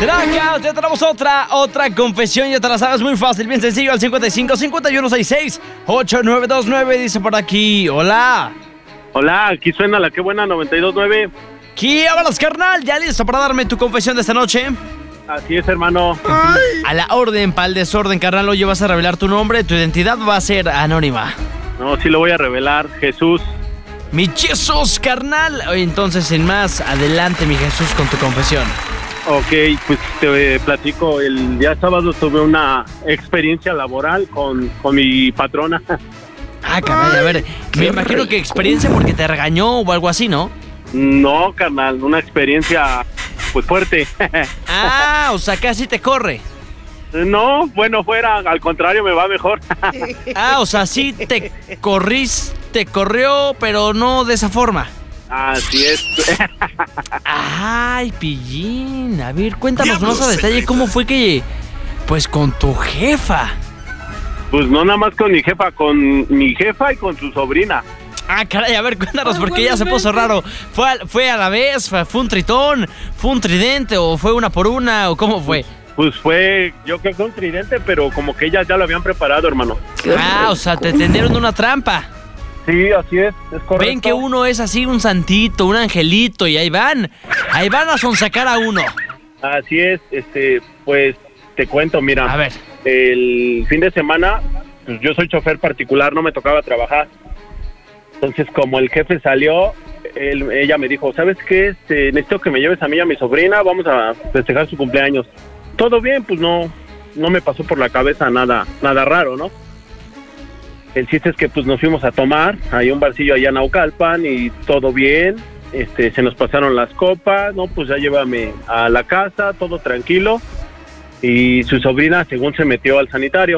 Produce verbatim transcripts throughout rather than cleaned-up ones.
Traca, ya tenemos otra, otra confesión, ya te la sabes, muy fácil, bien sencillo, al cincuenta y cinco, cincuenta y uno, sesenta y seis, ochenta y nueve veintinueve, dice por aquí, hola. Hola, aquí suena la que buena noventa y dos punto nueve. ¿Qué hablas, carnal? ¿Ya listo para darme tu confesión de esta noche? Así es, hermano. Ay. A la orden, para el desorden, carnal, oye, vas a revelar tu nombre, tu identidad va a ser anónima. No, sí lo voy a revelar, Jesús. Mi Jesús, carnal. Entonces, sin más, adelante, mi Jesús, con tu confesión. Ok, pues te platico. El día sábado tuve una experiencia laboral con, con mi patrona. Ah, caray, a ver, me imagino que experiencia porque te regañó o algo así, ¿no? No, carnal, una experiencia pues fuerte. Ah, o sea, casi te corre. No, bueno, fuera, al contrario, me va mejor. Ah, o sea, sí te corrís, te corrió, pero no de esa forma. Así es. Ay, pillín, a ver, cuéntanos más a detalle cómo fue que, pues, con tu jefa. Pues no nada más con mi jefa, con mi jefa y con su sobrina. Ah, caray, a ver, cuéntanos, porque ya se puso raro. ¿Fue a, fue a la vez? ¿Fue, ¿Fue un tritón? ¿Fue un tridente? ¿O fue una por una? ¿O cómo fue? Pues fue, yo creo que un tridente, pero como que ellas ya lo habían preparado, hermano. Ah, o sea, te tendieron una trampa. Sí, así es, es correcto. Ven que uno es así, un santito, un angelito, y ahí van. Ahí van a sonsacar a uno. Así es, este, pues, te cuento, mira. A ver. El fin de semana, pues yo soy chofer particular, no me tocaba trabajar. Entonces, como el jefe salió, él, ella me dijo, ¿sabes qué? Este, necesito que me lleves a mí y a mi sobrina, vamos a festejar su cumpleaños. Todo bien, pues no, no me pasó por la cabeza nada, nada raro, ¿no? El chiste es que pues nos fuimos a tomar, hay un barcillo allá en Naucalpan y todo bien, este, se nos pasaron las copas, no, pues ya llévame a la casa, todo tranquilo. Y su sobrina, según se metió al sanitario,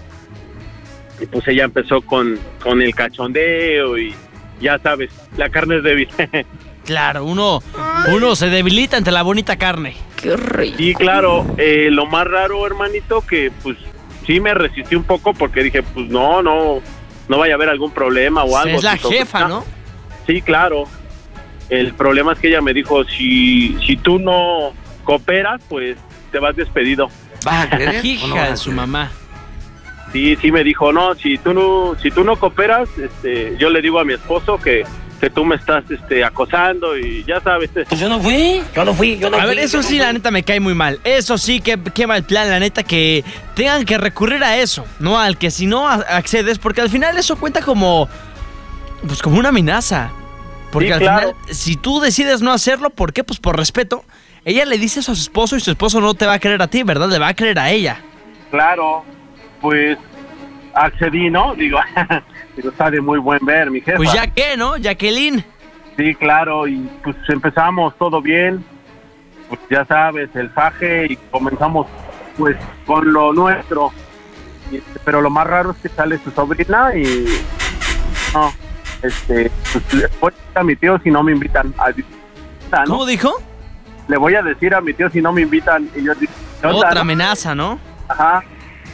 y pues ella empezó con, con el cachondeo y ya sabes, la carne es débil. Claro, uno, uno se debilita ante la bonita carne. Qué rico. Y claro, eh, lo más raro, hermanito, que pues sí me resistí un poco porque dije, pues no, no, no vaya a haber algún problema o algo. Es la jefa, ¿no? Sí, claro. El problema es que ella me dijo, si, si tú no cooperas, pues te vas despedido. Va, hija de su mamá. Sí, sí me dijo, no, si tú no, si tú no cooperas, este, yo le digo a mi esposo que, que tú me estás este, acosando y ya sabes. Pues yo no fui, yo no fui, yo no A fui. ver, eso sí, la neta me cae muy mal. Eso sí, que qué mal plan, la neta, que tengan que recurrir a eso, no al que si no accedes, porque al final eso cuenta como, pues como una amenaza. Porque Sí, al claro. final, si tú decides no hacerlo, ¿por qué? Pues por respeto. Ella le dice eso a su esposo y su esposo no te va a creer a ti, ¿verdad? Le va a creer a ella. Claro, pues accedí, ¿no? Digo, digo, está de muy buen ver, mi jefa. Pues ya que, ¿no? Jacqueline. Sí, claro, y pues empezamos todo bien, pues ya sabes, el faje, y comenzamos pues con lo nuestro. Y, este, pero lo más raro es que sale su sobrina y no, este, pues le voy a decir a mi tío si no me invitan a visitar, ¿no? ¿Cómo dijo? Le voy a decir a mi tío si no me invitan y yo digo, ¿qué onda, Otra no? amenaza, ¿no? Ajá.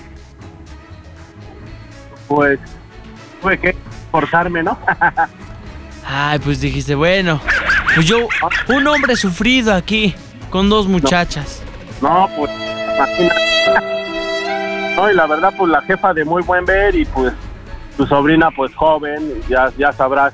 Pues tuve que cortarme, ¿no? Ay, pues dijiste, bueno, pues yo, un hombre sufrido aquí, con dos muchachas. No, pues, imagínate. No, y la verdad, pues la jefa de muy buen ver y pues tu sobrina, pues joven, ya, ya sabrás.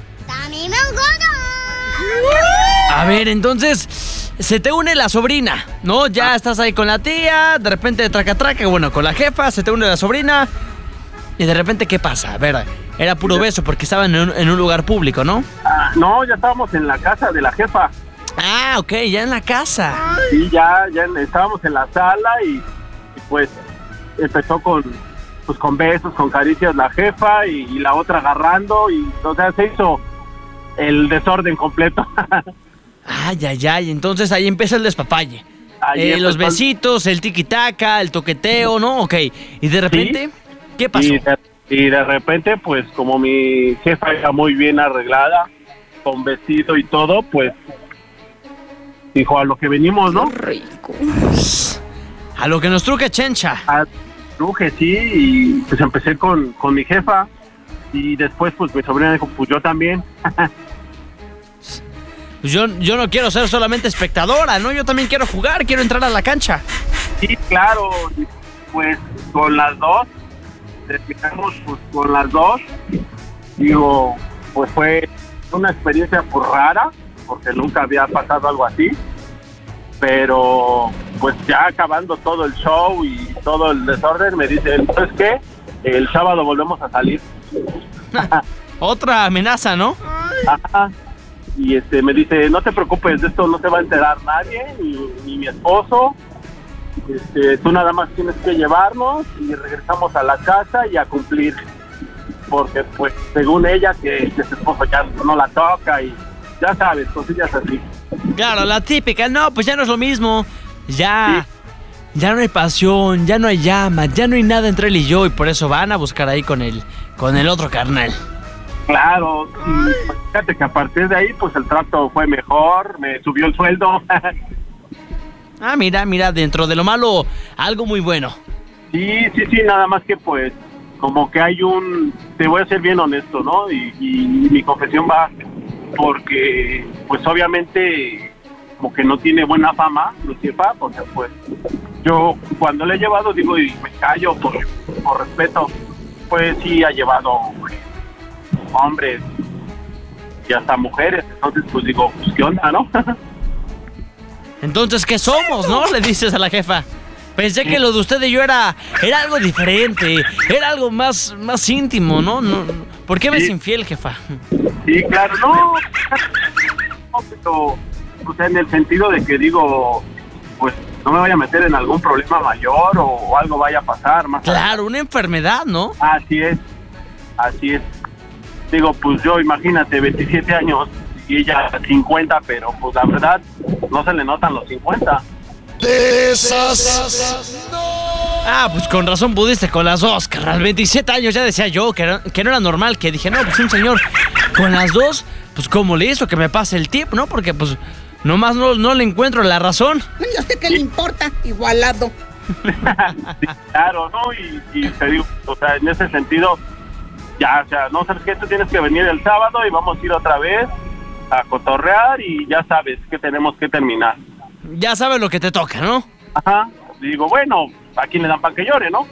A ver, entonces, se te une la sobrina, ¿no? Ya estás ahí con la tía, de repente traca traca, bueno, con la jefa, se te une la sobrina. Y de repente, ¿qué pasa? A ver, era puro beso porque estaban en un, en un lugar público, ¿no? Ah, no, ya estábamos en la casa de la jefa. Ah, ok, ya en la casa. Sí, ya, ya en- estábamos en la sala y, y pues empezó con pues con besos, con caricias la jefa y, y la otra agarrando y o sea, se hizo el desorden completo. Ay, ay, ay, entonces ahí empieza el despapalle. Ahí Eh, los empezó el- besitos, el tiquitaca, el toqueteo, ¿no? Ok, y de repente, ¿qué pasó? Y de, y de repente, pues como mi jefa era muy bien arreglada, con vestido y todo, pues dijo a lo que venimos, ¿no? Rico. A lo que nos truque Chencha. A truje, sí, y pues empecé con, con mi jefa y después pues mi sobrina dijo, pues yo también. pues yo, yo no quiero ser solamente espectadora, ¿no? Yo también quiero jugar, quiero entrar a la cancha. Sí, claro, pues con las dos, terminamos pues, con las dos, digo, pues fue una experiencia pues rara, porque nunca había pasado algo así, pero pues ya acabando todo el show y todo el desorden, me dicen, ¿sabes qué? El sábado volvemos a salir. Otra amenaza, ¿no? Ajá. Y este me dice, no te preocupes, de esto no se va a enterar nadie, ni, ni mi esposo. Este, tú nada más tienes que llevarnos y regresamos a la casa y a cumplir. Porque pues según ella que, que su esposo ya no la toca y ya sabes, cosillas así. Claro, la típica, no, pues ya no es lo mismo. Ya, sí. Ya no hay pasión, ya no hay llama, ya no hay nada entre él y yo, y por eso van a buscar ahí con el, con el otro carnal. Claro, y fíjate que a partir de ahí, pues el trato fue mejor, me subió el sueldo. Ah, mira, mira, dentro de lo malo, algo muy bueno. Sí, sí, sí, nada más que pues, como que hay un, te voy a ser bien honesto, ¿no? Y, y mi confesión va porque, pues obviamente, como que no tiene buena fama, mi jefa, porque pues, yo cuando le he llevado, digo, y me callo por, por respeto, pues sí ha llevado hombres y hasta mujeres, entonces pues digo, pues qué onda, ¿no? Entonces, ¿qué somos, no? Le dices a la jefa. Pensé que lo de usted y yo era, era algo diferente, era algo más, más íntimo, ¿no? no ¿Por qué me es sí. infiel, jefa? Sí, claro, no, no, pero, o sea, en el sentido de que digo, pues no me vaya a meter en algún problema mayor o, o algo vaya a pasar más. Claro, adelante. una enfermedad, ¿no? Así es, así es. Digo, pues yo, imagínate, veintisiete años y ella cincuenta, pero pues la verdad no se le notan los cincuenta. Ah, pues con razón pudiste con las dos, carnal. veintisiete años ya decía yo que, era, que no era normal, que dije, no, pues un señor con las dos, pues ¿cómo le hizo que me pase el tip, no? Porque pues nomás no, no le encuentro la razón. ¿Y a usted qué le importa? Igualado. Sí, claro, ¿no? Y, y te digo, o sea, en ese sentido, ya, o sea, no sabes qué, tú tienes que venir el sábado y vamos a ir otra vez a cotorrear y ya sabes que tenemos que terminar. Ya sabes lo que te toca, ¿no? Ajá, digo, bueno, ¿a quién le dan pan que llore, no?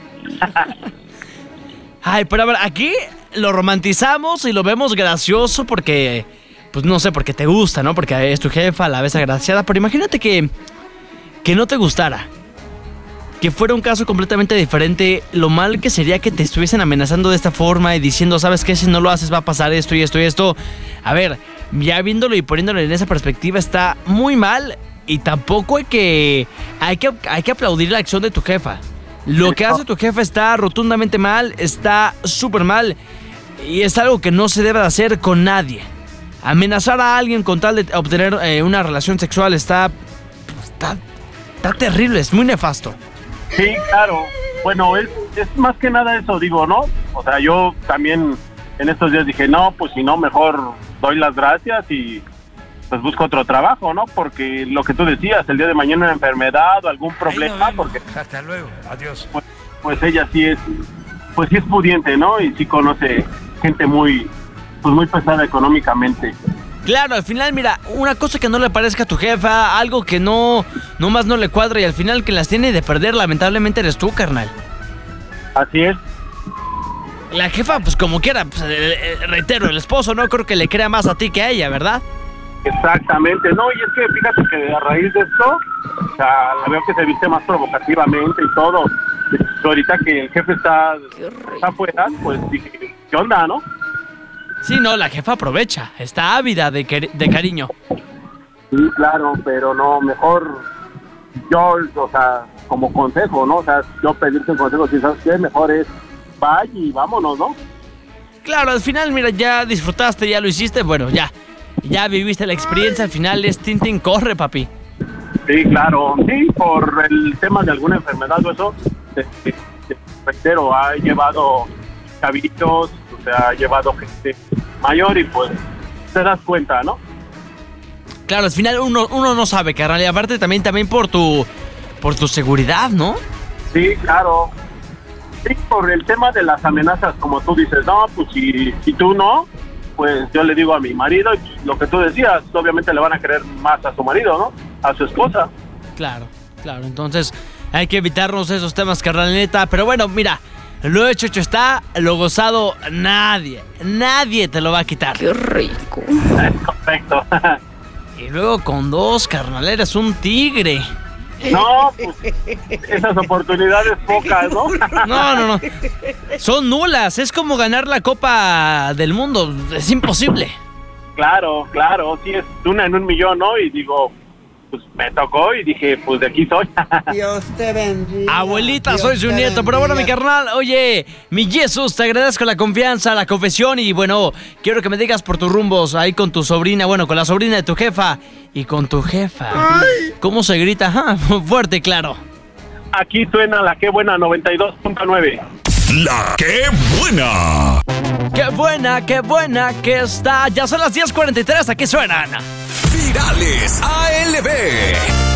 Ay, pero a ver, aquí lo romantizamos y lo vemos gracioso porque, pues no sé, porque te gusta, ¿no? Porque es tu jefa, la ves agraciada, pero imagínate que, que no te gustara. Que fuera un caso completamente diferente, lo mal que sería que te estuviesen amenazando de esta forma y diciendo, ¿sabes qué? Si no lo haces va a pasar esto y esto y esto. A ver, ya viéndolo y poniéndolo en esa perspectiva está muy mal y tampoco hay que, hay que, hay que aplaudir la acción de tu jefa. Lo que hace tu jefa está rotundamente mal, está súper mal y es algo que no se debe de hacer con nadie. Amenazar a alguien con tal de obtener eh, una relación sexual está, está, está terrible, es muy nefasto. Sí, claro. Bueno, es, es más que nada eso, digo, ¿no? O sea, yo también en estos días dije, no, pues si no, mejor doy las gracias y pues busco otro trabajo, ¿no? Porque lo que tú decías, el día de mañana una enfermedad o algún problema, porque... Hasta luego, adiós. Pues, pues ella sí es, pues sí es pudiente, ¿no? Y sí conoce gente muy, pues muy pesada económicamente. Claro, al final, mira, una cosa que no le parezca a tu jefa, algo que no, no más no le cuadra y al final que las tiene de perder, lamentablemente eres tú, carnal. Así es. La jefa, pues como quiera, pues, eh, eh, reitero, el esposo no creo que le crea más a ti que a ella, ¿verdad? Exactamente, no, y es que fíjate que a raíz de esto, o sea, la veo que se viste más provocativamente y todo. Ahorita que el jefe está, está afuera, pues dije, ¿qué onda, no? Sí, no, la jefa aprovecha, está ávida de, cari- de cariño. Sí, claro, pero no, mejor yo, o sea, como consejo, ¿no? O sea, yo pedirte un consejo, si sabes qué, mejor es vaya y vámonos, ¿no? Claro, al final, mira, ya disfrutaste, ya lo hiciste, bueno, ya. Ya viviste la experiencia, al final es Tintín, corre, papi. Sí, claro, sí, por el tema de alguna enfermedad o eso, te, te, te reitero, ha llevado chavitos, o sea, ha llevado gente mayor y pues te das cuenta, ¿no? Claro, al final uno, uno no sabe, carnal, y aparte también, también por tu, por tu seguridad, ¿no? Sí, claro. Sí, por el tema de las amenazas, como tú dices, no, pues si, si tú no, pues yo le digo a mi marido, y pues, lo que tú decías, obviamente le van a querer más a su marido, ¿no? A su esposa. Claro, claro, entonces hay que evitarnos esos temas, carnalita. Pero bueno, mira, lo hecho, hecho está, lo gozado, nadie, nadie te lo va a quitar. Qué rico. Es correcto. Y luego con dos, carnal, eres un tigre. No, pues esas oportunidades pocas, ¿no? No, no, no. Son nulas, es como ganar la Copa del Mundo, es imposible. Claro, claro, sí es una en un millón, ¿no? Y digo, pues me tocó y dije, pues de aquí soy. Dios te bendiga. Abuelita, Dios soy su te nieto. Pero bueno, mi bendiga. carnal, oye, mi Jesús, te agradezco la confianza, la confesión. Y bueno, quiero que me digas por tus rumbos ahí con tu sobrina, bueno, con la sobrina de tu jefa y con tu jefa. ¿Cómo se grita? Ajá, fuerte y claro. Aquí suena la Qué Buena noventa y dos punto nueve. La que buena. Qué buena, qué buena que está. Ya son las diez cuarenta y tres, aquí suenan Virales A L B.